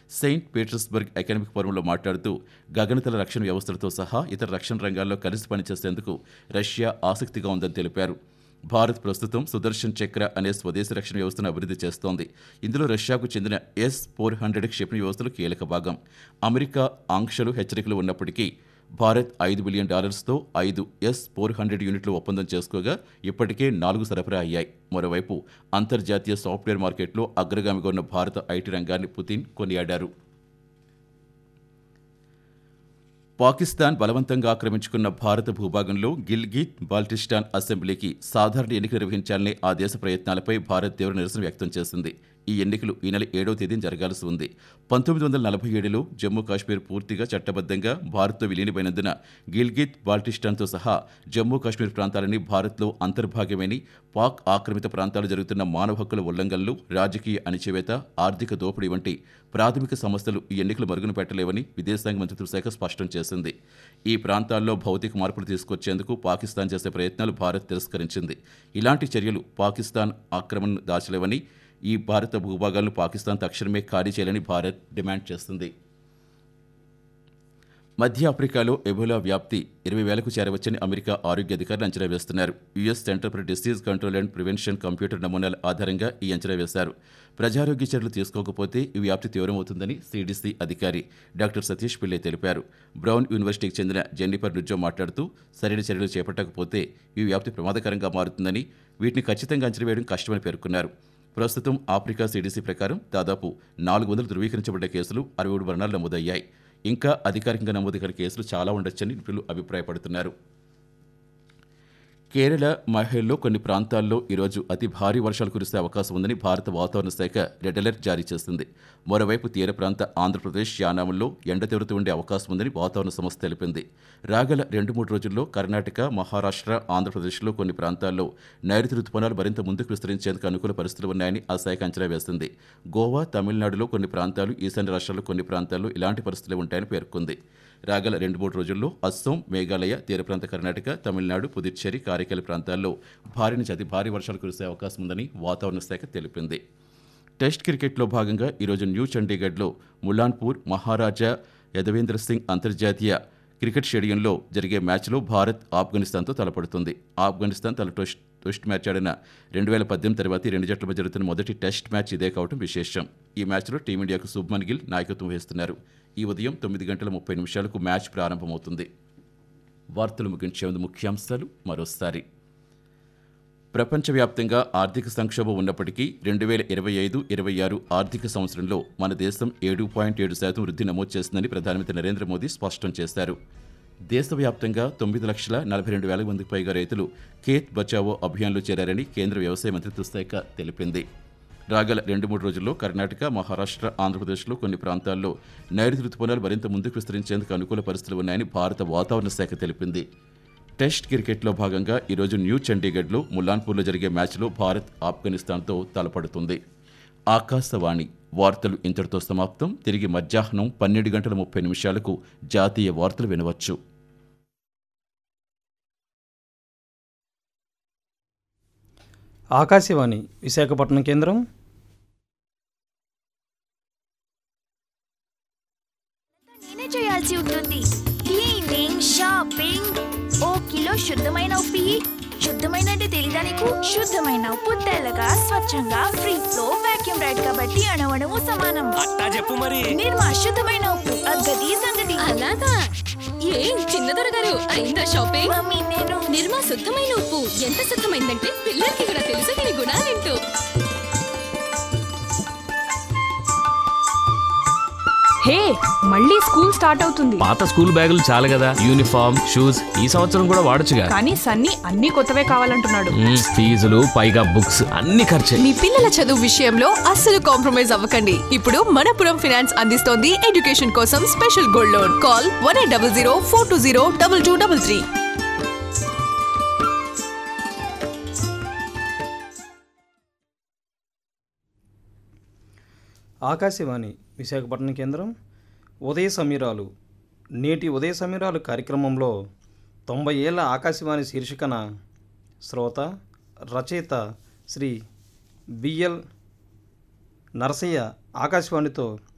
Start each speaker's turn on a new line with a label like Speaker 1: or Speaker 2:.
Speaker 1: Saint Petersburg economic ఫోరంలో మాట్లాడుతూ గగనతల రక్షణ వ్యవస్థలతో సహా ఇతర రక్షణ రంగాల్లో కలిసి పనిచేసేందుకు రష్యా ఆసక్తిగా ఉందని తెలిపారు. భారత్ ప్రస్తుతం సుదర్శన్ చక్ర అనే స్వదేశీ రక్షణ వ్యవస్థను అభివృద్ధి చేస్తోంది. ఇందులో రష్యాకు చెందిన S-400 క్షిపణి వ్యవస్థలు కీలక భాగం. అమెరికా ఆంక్షలు, హెచ్చరికలు ఉన్నప్పటికీ భారత్ $5 బిలియన్ 5 S-400 యూనిట్లు ఒప్పందం చేసుకోగా ఇప్పటికే 4 సరఫరా అయ్యాయి. మరోవైపు అంతర్జాతీయ సాఫ్ట్వేర్ మార్కెట్లో అగ్రగామిగా ఉన్న భారత ఐటీ రంగాన్ని పుతిన్ కొనియాడారు. పాకిస్తాన్ బలవంతంగా ఆక్రమించుకున్న భారత భూభాగంలో గిల్గిట్ బాల్టిస్టాన్ అసెంబ్లీకి సాధారణ ఎన్నికలు నిర్వహించాలనే ఆ దేశ ప్రయత్నాలపై భారత్ తీవ్ర నిరసన వ్యక్తం చేసింది. ఈ ఎన్నికలు ఈ నెల 7వ తేదీన జరగాల్సి ఉంది. 1947లో జమ్మూ కాశ్మీర్ పూర్తిగా చట్టబద్ధంగా భారత్తో విలీనమైనందున గిల్గిట్ బాల్టిస్టాన్తో సహా జమ్మూ కాశ్మీర్ ప్రాంతాలని భారత్లో అంతర్భాగమని, పాక్ ఆక్రమిత ప్రాంతాలు జరుగుతున్న మానవ హక్కుల ఉల్లంఘనలు, రాజకీయ అణిచివేత, ఆర్థిక దోపిడీ వంటి ప్రాథమిక సమస్యలు ఈ ఎన్నికలు మరుగున పెట్టలేవని విదేశాంగ మంత్రిత్వ శాఖ స్పష్టం చేసింది. ఈ ప్రాంతాల్లో భౌతిక మార్పులు తీసుకొచ్చేందుకు పాకిస్తాన్ చేసే ప్రయత్నాలు భారత్ తిరస్కరించింది. ఇలాంటి చర్యలు పాకిస్తాన్ ఆక్రమణను దాచలేవని, ఈ భారత భూభాగాలను పాకిస్తాన్ తక్షణమే ఖాళీ చేయాలని భారత్ డిమాండ్ చేస్తుంది. మధ్య ఆఫ్రికాలో ఎబోలా వ్యాప్తి 20,000కు చేరవచ్చని అమెరికా ఆరోగ్య అధికారులు అంచనా వేస్తున్నారు. US centre for disease control and prevention computer నమూనాల ఆధారంగా ఈ అంచనా వేశారు. ప్రజారోగ్య చర్యలు తీసుకోకపోతే ఈ వ్యాప్తి తీవ్రమవుతుందని సిడిసి అధికారి డాక్టర్ సతీష్ పిల్లే తెలిపారు. బ్రౌన్ యూనివర్సిటీకి చెందిన జెన్నిఫర్ నుజ్జో మాట్లాడుతూ సరైన చర్యలు చేపట్టకపోతే ఈ వ్యాప్తి ప్రమాదకరంగా మారుతుందని, వీటిని ఖచ్చితంగా అంచనా వేయడం కష్టమని పేర్కొన్నారు. ప్రస్తుతం ఆఫ్రికా సిడిసి ప్రకారం దాదాపు 400 ధృవీకరించబడ్డ కేసులు, 63 మరణాలు నమోదయ్యాయి. ఇంకా అధికారికంగా నమోదు కాని కేసులు చాలా ఉండొచ్చని నిపుణులు అభిప్రాయపడుతున్నారు. కేరళ, మహేల్లో కొన్ని ప్రాంతాల్లో ఈరోజు అతి భారీ వర్షాలు కురిసే అవకాశం ఉందని భారత వాతావరణ శాఖ రెడ్ అలర్ట్ జారీ చేసింది. మరోవైపు తీర ప్రాంత ఆంధ్రప్రదేశ్, యానాంలో ఎండ తీవ్రత ఉండే అవకాశం ఉందని వాతావరణ సంస్థ తెలిపింది. రాగల 2-3 రోజుల్లో కర్ణాటక, మహారాష్ట్ర, ఆంధ్రప్రదేశ్లో కొన్ని ప్రాంతాల్లో నైరుతి రుతుపవనాలు మరింత ముందుకు విస్తరించేందుకు అనుకూల పరిస్థితులు ఉన్నాయని ఆ శాఖ అంచనా వేసింది. గోవా, తమిళనాడులో కొన్ని ప్రాంతాలు, ఈశాన్య రాష్ట్రాల్లో కొన్ని ప్రాంతాల్లో ఇలాంటి పరిస్థితులే ఉంటాయని పేర్కొంది. రాగల 2-3 రోజుల్లో అస్సోం, మేఘాలయ, తీర ప్రాంత కర్ణాటక, తమిళనాడు, పుదుచ్చేరి, కారైకాల ప్రాంతాల్లో భారీ నుంచి అతి భారీ వర్షాలు కురిసే అవకాశం ఉందని వాతావరణ శాఖ తెలిపింది. టెస్ట్ క్రికెట్లో భాగంగా ఈరోజు న్యూ చండీగఢ్లో ములాన్పూర్ మహారాజా యదవేంద్ర సింగ్ అంతర్జాతీయ క్రికెట్ స్టేడియంలో జరిగే మ్యాచ్లో భారత్ ఆఫ్ఘనిస్తాన్తో తలపడుతుంది. ఆఫ్ఘనిస్తాన్ తల టెస్ట్ మ్యాచ్ ఆడిన 2018 తర్వాత ఈ 2 జట్ల మధ్య జరుగుతున్న మొదటి టెస్ట్ మ్యాచ్ ఇదే కావడం విశేషం. ఈ మ్యాచ్లో టీమిండియాకు శుభ్మన్ గిల్ నాయకత్వం వహిస్తున్నారు. ఈ ఉదయం 9:30 మ్యాచ్ ప్రారంభమవుతుంది. వార్తలు ముగించే ముందు ముఖ్యాంశాలు మరోసారి. ప్రపంచవ్యాప్తంగా ఆర్థిక సంక్షోభం ఉన్నప్పటికీ 2025-26 ఆర్థిక సంవత్సరంలో మన దేశం 7.7% వృద్ధి నమోదు చేసిందని ప్రధానమంత్రి నరేంద్ర మోదీ స్పష్టం చేశారు. దేశవ్యాప్తంగా 9,42,000 మందికి పైగా రైతులు ఖేత్ బచావో అభియాన్లో చేరారని కేంద్ర వ్యవసాయ మంత్రిత్వ శాఖ తెలిపింది. రాగల 2-3 రోజుల్లో కర్ణాటక, మహారాష్ట్ర, ఆంధ్రప్రదేశ్లో కొన్ని ప్రాంతాల్లో నైరుతి రుతుపవనాలు మరింత ముందుకు విస్తరించేందుకు అనుకూల పరిస్థితులు ఉన్నాయని భారత వాతావరణ శాఖ తెలిపింది. టెస్ట్ క్రికెట్లో భాగంగా ఈరోజు న్యూ చండీగఢ్లో ములాన్పూర్లో జరిగే మ్యాచ్లో భారత్ ఆఫ్ఘనిస్తాన్తో తలపడుతుంది. ఆకాశవాణి వార్తలు ఇంతటితో సమాప్తం. తిరిగి మధ్యాహ్నం 12:30 జాతీయ వార్తలు వినవచ్చు.
Speaker 2: ఆకాశవాణి విశాఖపట్నం కేంద్రం.
Speaker 3: చేయాల్సి ఉంటుంది క్లీనింగ్, షాపింగ్. ఓ కిలో శుద్ధమైన ఉప్పు, శుద్ధమైన అంటే తెలీదా నీకు? శుద్ధమైన ఉప్పు తెల్లగా, స్వచ్ఛంగా, ఫ్రీ ఫ్లో, వాక్యూమ్ రైడ్ కాబట్టి అణువణువు సమానం.
Speaker 4: అట్టా చెప్పు మరి.
Speaker 3: నిర్మా శుద్ధమైన ఉప్పు, అగ్గది సంగతి.
Speaker 5: అలాగా? ఏం చిన్నదొర గారు అయిందా షాపింగ్?
Speaker 3: మమ్మీ నేను
Speaker 5: నిర్మా శుద్ధమైన ఉప్పు ఎంత శుద్ధమైందంటే పిల్లలకి కూడా తెలుసు దీని గుణాలేంటో.
Speaker 6: హే, మళ్ళీ స్కూల్ స్టార్ట్ అవుతుంది.
Speaker 4: పాత స్కూల్ బ్యాగులు చాలు కదా, యూనిఫామ్, షూస్ ఈ సంవత్సరం కూడా వాడొచ్చుగా.
Speaker 6: కానీ సన్నీ అన్ని కొత్తవే కావాలంటున్నాడు.
Speaker 4: ఫీజులు పైగా బుక్స్ అన్ని ఖర్చే.
Speaker 7: మీ పిల్లల చదువు విషయంలో అస్సలు కాంప్రమైజ్ అవ్వకండి. ఇప్పుడు మనపురం ఫైనాన్స్ అందిస్తోంది ఎడ్యుకేషన్ కోసం special gold loan. Call 1800-420-2233.
Speaker 2: Akashvani Visakhapatnam కేంద్రం. ఉదయ సమీరాలు. నేటి ఉదయ సమీరాలు కార్యక్రమంలో 90 ఏళ్ల ఆకాశవాణి శీర్షికన శ్రోత, రచయిత శ్రీ బిఎల్ నరసయ్య ఆకాశవాణితో